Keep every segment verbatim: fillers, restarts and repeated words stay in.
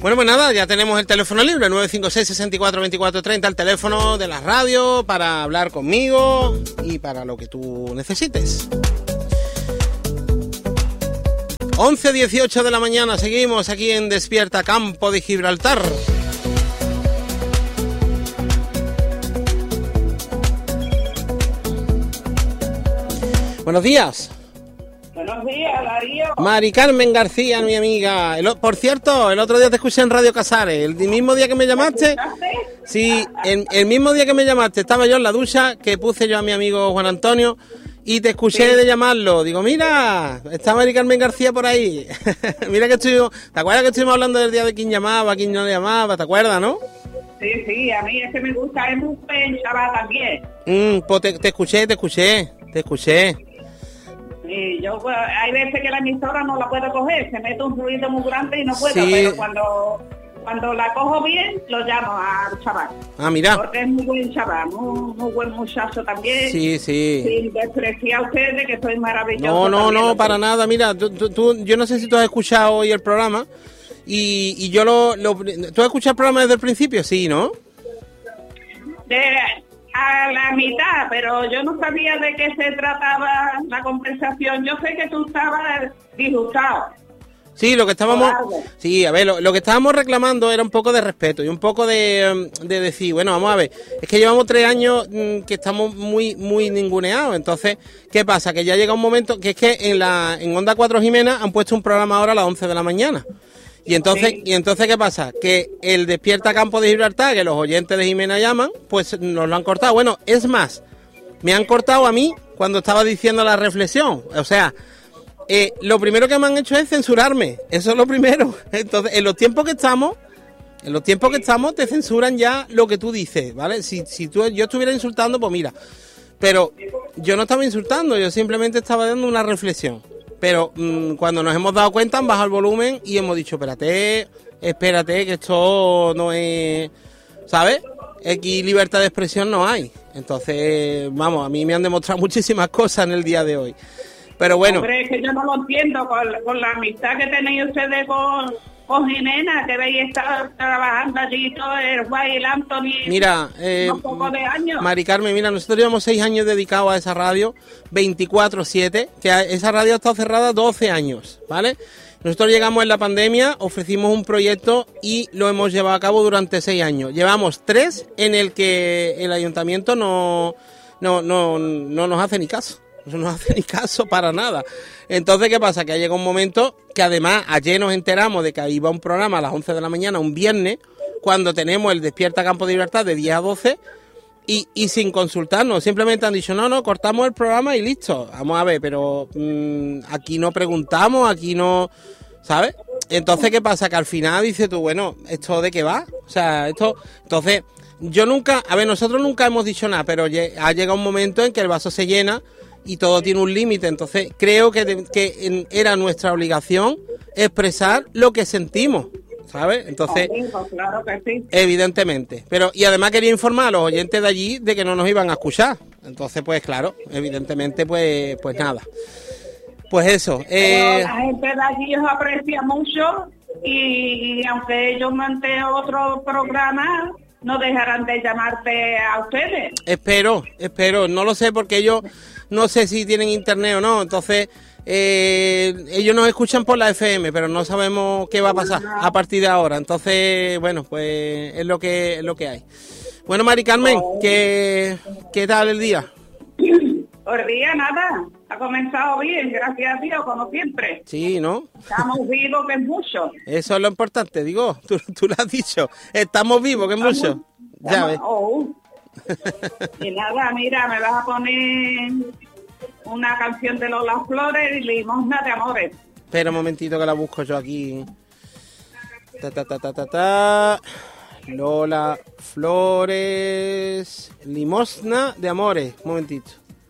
Bueno, pues nada, ya tenemos el teléfono libre, nueve cinco seis, seis cuatro, veinticuatro treinta, el teléfono de la radio para hablar conmigo y para lo que tú necesites. once dieciocho de la mañana, seguimos aquí en Despierta Campo de Gibraltar. Buenos días. Buenos días, Darío. Mari Carmen García, mi amiga. El, por cierto, el otro día te escuché en Radio Casares. El mismo día que me llamaste. Sí, el, el mismo día que me llamaste estaba yo en la ducha, que puse yo a mi amigo Juan Antonio, y te escuché sí. de llamarlo. Digo, mira, está Mari Carmen García por ahí. Mira que estuvimos... ¿Te acuerdas que estuvimos hablando del día de quién llamaba, quién no le llamaba? ¿Te acuerdas, no? Sí, sí, a mí es que me gusta, es muy pensaba también. Mm, pues te, te escuché, te escuché, te escuché. Sí, yo, pues, hay veces que la emisora no la puedo coger, se mete un ruido muy grande y no puedo, sí. pero cuando cuando la cojo bien, lo llamo al chaval. Ah, mira. Porque es muy buen chaval, muy, muy buen muchacho también. Sí, sí. Sin despreciar a ustedes, que soy maravilloso. No, no, también, no, para nada. Mira, tú, tú, tú, yo no sé si tú has escuchado hoy el programa, y, y yo lo, lo... ¿Tú has escuchado el programa desde el principio? Sí, ¿no? De... A la mitad, pero yo no sabía de qué se trataba la conversación. Yo sé que tú estabas disgustado. Sí, lo que estábamos... Sí, a ver, lo, lo que estábamos reclamando era un poco de respeto y un poco de, de decir, bueno, vamos a ver, es que llevamos tres años mmm, que estamos muy muy ninguneados. Entonces, ¿qué pasa? Que ya llega un momento que es que en la en Onda cuatro Jimena han puesto un programa ahora a las once de la mañana. Y entonces, sí. y entonces ¿qué pasa? Que el Despierta Campo de Gibraltar, que los oyentes de Jimena llaman, pues nos lo han cortado. Bueno, es más, me han cortado a mí cuando estaba diciendo la reflexión. O sea, eh, lo primero que me han hecho es censurarme. Eso es lo primero. Entonces, en los tiempos que estamos, en los tiempos que estamos, te censuran ya lo que tú dices, ¿vale? Si, si tú, yo estuviera insultando, pues mira. Pero yo no estaba insultando, yo simplemente estaba dando una reflexión. Pero mmm, cuando nos hemos dado cuenta han bajado el volumen y hemos dicho, espérate, espérate, que esto no es, ¿sabes? Aquí libertad de expresión no hay. Entonces, vamos, a mí me han demostrado muchísimas cosas en el día de hoy. Pero bueno. Hombre, es que yo no lo entiendo, con, con la amistad que tenéis ustedes con, con Jimena, que veis estar trabajando allí todo el guay, el Anthony. Mira, eh, un poco de años. Mari Carmen, mira, nosotros llevamos seis años dedicados a esa radio, veinticuatro siete, que esa radio ha estado cerrada doce años, ¿vale? Nosotros llegamos en la pandemia, ofrecimos un proyecto y lo hemos llevado a cabo durante seis años. Llevamos tres en el que el ayuntamiento no, no, no, no nos hace ni caso. No nos hace ni caso para nada. Entonces, ¿qué pasa? Que ha llegado un momento que además ayer nos enteramos de que iba un programa a las once de la mañana, un viernes, cuando tenemos el Despierta Campo de Libertad de diez a doce, y, y sin consultarnos. Simplemente han dicho, no, no, cortamos el programa y listo. Vamos a ver, pero mmm, aquí no preguntamos, aquí no... ¿Sabes? Entonces, ¿qué pasa? Que al final dices tú, bueno, ¿esto de qué va? O sea, esto... Entonces, yo nunca... A ver, nosotros nunca hemos dicho nada, pero ha llegado un momento en que el vaso se llena y todo tiene un límite. Entonces creo que, de, que en, era nuestra obligación expresar lo que sentimos, ¿sabes? Entonces, claro que sí. Evidentemente. Pero y además quería informar a los oyentes de allí de que no nos iban a escuchar. Entonces, pues claro, evidentemente, pues pues nada. Pues eso. Eh... La gente de allí os aprecia mucho y, y aunque ellos mantengan otro programa, no dejarán de llamarte a ustedes. Espero, espero. No lo sé porque ellos... No sé si tienen internet o no, entonces eh, ellos nos escuchan por la F M, pero no sabemos qué va a pasar a partir de ahora. Entonces, bueno, pues es lo que es lo que hay. Bueno, Mari Carmen, ¿qué, qué tal el día? El día nada, ha comenzado bien, gracias a Dios, como siempre. Sí, ¿no? Estamos vivos, que es mucho. Eso es lo importante, digo, tú, tú lo has dicho. Estamos vivos, que es mucho. Estamos, ya ves. Oh. Y nada, mira, me vas a poner una canción de Lola Flores y Limosna de Amores. Espera un momentito que la busco yo aquí. Ta ta ta ta ta ta. Lola Flores, Limosna de Amores. Un momentito.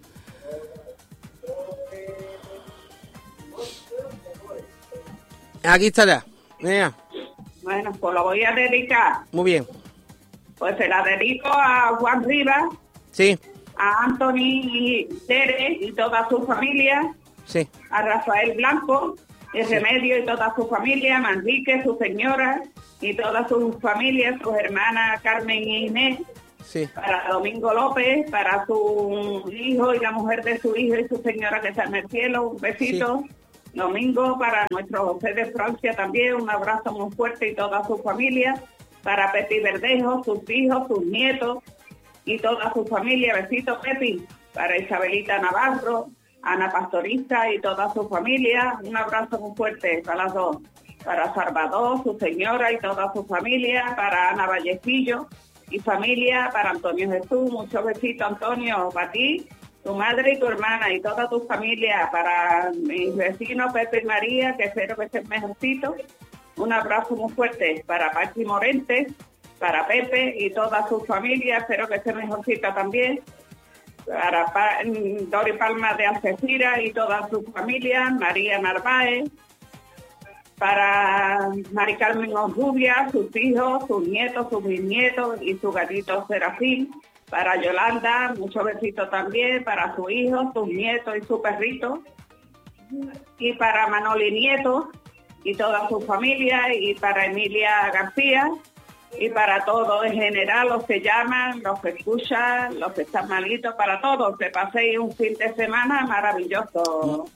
Aquí está ya. Mira. Bueno, pues lo voy a dedicar. Muy bien. Pues se la dedico a Juan Rivas, sí, a Anthony y Tere y toda su familia, sí, a Rafael Blanco, y Remedio y toda su familia, Manrique, su señora y todas sus familias, sus hermanas Carmen y Inés, sí. Para Domingo López, para su hijo y la mujer de su hijo y su señora que está en el cielo, un besito. Sí. Domingo, para nuestro José de Francia también, un abrazo muy fuerte y toda su familia, para Pepi Verdejo, sus hijos, sus nietos y toda su familia, besito Pepi, para Isabelita Navarro, Ana Pastorista y toda su familia, un abrazo muy fuerte para las dos, para Salvador, su señora y toda su familia, para Ana Vallecillo y familia, para Antonio Jesús, muchos besitos Antonio, para ti, tu madre y tu hermana y toda tu familia, para mis vecinos Pepe y María, que espero que estén mejorcitos, un abrazo muy fuerte para Pachi Morente, para Pepe y toda su familia, espero que esté mejorcita también, para pa Dori Palma de Algeciras y toda su familia, María Narváez, para Mari Carmen Orrubia, sus hijos, sus nietos, sus bisnietos y su gatito Serafín, para Yolanda, muchos besitos también, para su hijo, sus nietos y su perrito, y para Manoli Nieto y toda su familia, y para Emilia García, y para todos en general, los que llaman, los que escuchan, los que están malitos, para todos, que paséis un fin de semana maravilloso.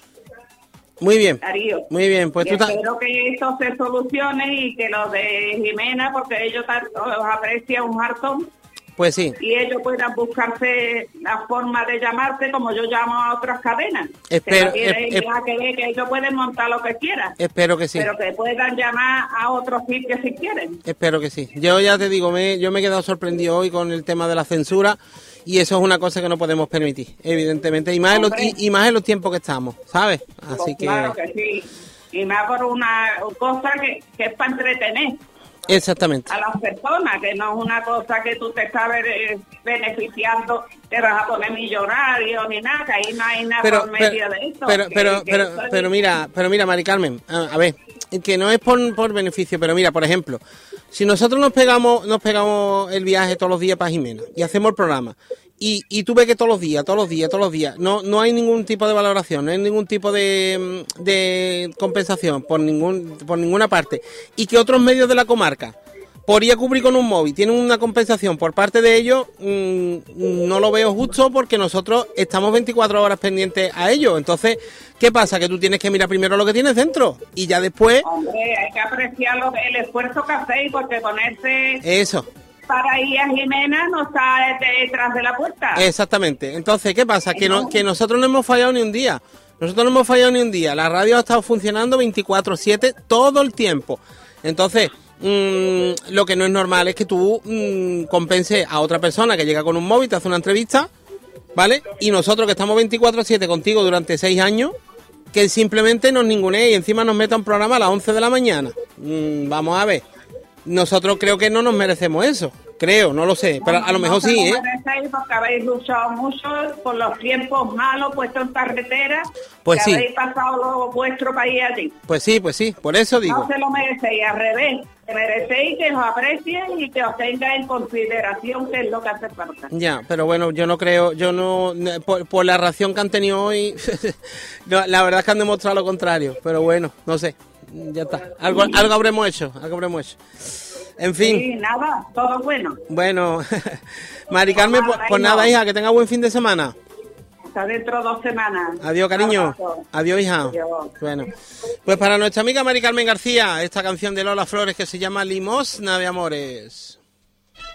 Muy bien, Darío. Muy bien, pues y tú espero que esto se solucione y que lo de Jimena, porque ellos los aprecia un hartón. Pues sí. Y ellos puedan buscarse la forma de llamarte como yo llamo a otras cadenas. Espero, que, eh, eh, que, ver que ellos pueden montar lo que quieran. Espero que sí. Pero que puedan llamar a otros sitios si quieren. Espero que sí. Yo ya te digo, me, yo me he quedado sorprendido hoy con el tema de la censura y eso es una cosa que no podemos permitir, evidentemente. Y más, en los, y, y más en los tiempos que estamos, ¿sabes? Así pues que... Claro que sí. Y más por una cosa que, que es para entretener. Exactamente. A las personas, que no es una cosa que tú te sabes eh, beneficiando, te vas a poner millonario ni nada, que ahí no hay nada pero, por medio pero, de esto. Pero, que, pero, que pero, es... pero mira, pero mira, Mari Carmen, a, a ver, que no es por, por beneficio, pero mira, por ejemplo, si nosotros nos pegamos, nos pegamos el viaje todos los días para Jimena y hacemos el programa, y, y tú ves que todos los días, todos los días, todos los días, no, no hay ningún tipo de valoración, no hay ningún tipo de, de compensación por ningún, por ninguna parte, y que otros medios de la comarca por ir a cubrir con un móvil tienen una compensación por parte de ellos, mmm, no lo veo justo porque nosotros estamos veinticuatro horas pendientes a ellos. Entonces, ¿qué pasa? Que tú tienes que mirar primero lo que tienes dentro y ya después... Hombre, hay que apreciar lo, el esfuerzo que hacéis, porque ponerse... Eso. Para ir a Jimena no está detrás de la puerta. Exactamente. Entonces, ¿qué pasa? Que, no, que nosotros no hemos fallado ni un día. Nosotros no hemos fallado ni un día. La radio ha estado funcionando veinticuatro siete todo el tiempo. Entonces... Mm, lo que no es normal es que tú mm, compenses a otra persona que llega con un móvil, te hace una entrevista, ¿vale? Y nosotros que estamos veinticuatro siete contigo durante seis años, que simplemente nos ningunee y encima nos meta un programa a las once de la mañana. Mm, vamos a ver. Nosotros creo que no nos merecemos eso. Creo, no lo sé, pero a lo mejor sí, ¿eh? Porque habéis luchado mucho por los tiempos malos puestos en carretera, pues que sí. habéis pasado lo, vuestro país allí. Pues sí, pues sí, por eso digo. No se lo merecéis, al revés. Que merecéis que os aprecien y que os tenga en consideración, que es lo que hace falta. Ya, pero bueno, yo no creo, yo no, por, por la reacción que han tenido hoy, no, la verdad es que han demostrado lo contrario, pero bueno, no sé, ya está. Algo, algo habremos hecho, algo habremos hecho. En fin. Sí, nada, todo bueno. Bueno, Mari Carmen, pues, pues nada, hija, que tenga buen fin de semana. Hasta dentro de dos semanas. Adiós, cariño. Adiós, hija. Adiós. Bueno, pues para nuestra amiga Mari Carmen García, esta canción de Lola Flores que se llama Limosna de Amores.